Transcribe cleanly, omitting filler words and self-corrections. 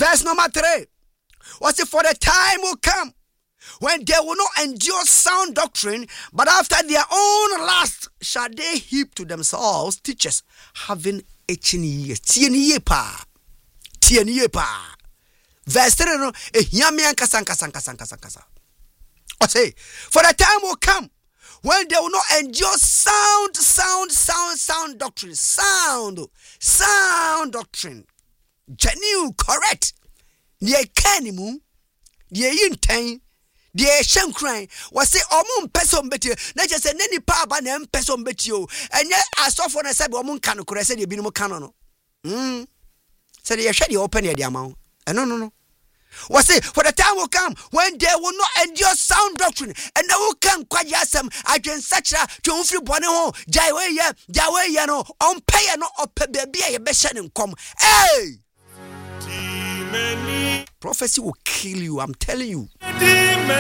Verse number 3. Was it for the time will come when they will not endure sound doctrine, but after their own lust shall they heap to themselves teachers having itching ears. Tieni pa. Verse 3 no ehiame ankasa. I say, for the time will come when they will not endure sound doctrine. Sound doctrine. Genuine, correct. Ye kanimu, ye yintain, ye shankran. Was say omun person betio. Na just say nani pa ba na person betio. And yet asofo na said omun kanu kure said ye binu kanu no. Said ye shade open ye amount. No. Was say for the time will come when they will not endure sound doctrine, and they will come quite yasam against such a to free bono jawe no on pay no up baby a beshan and come. Hey, prophecy will kill you, I'm telling you.